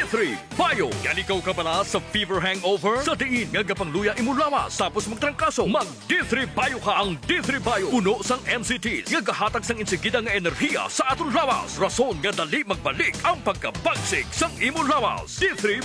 D3 Bio. Yan ikaw ka bala sa fever hangover? Sa diin nga gapangluya imo lawas tapos magtrangkaso. Mag D3 Bio ka. Ang D3 Bio puno sang MCTs nga gahatag sang insigida nga enerhiya sa aton lawas. Rason nga dali magbalik ang pagkabagsik sang imo lawas. D3